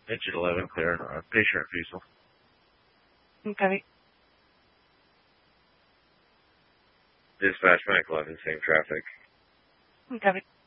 Engine 11, clear. Patient refusal. Okay. Dispatch, Mac 11, same traffic. Okay.